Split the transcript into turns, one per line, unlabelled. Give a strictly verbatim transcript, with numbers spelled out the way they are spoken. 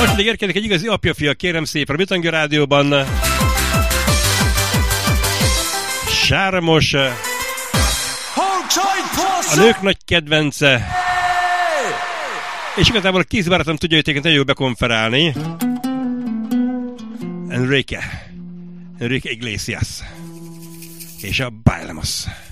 Most pedig érkezik egy igazi apja-fia, kérem szépen, a Bitangja Rádióban. Sármos, a nők nagy kedvence, és igazából a kis barátom tudja, hogy téged nagyon jó bekonferálni. Enrique, Enrique Iglesias, és a Bailamos.